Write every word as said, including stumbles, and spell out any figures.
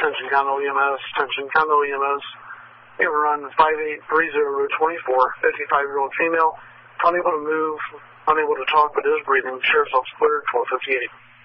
attention Conroe E M S, attention Conroe E M S. We have a run five eight three zero Route twenty-four, fifty-five-year-old female, unable to move, unable to talk, but is breathing. Sheriff's Office cleared, twelve fifty-eight.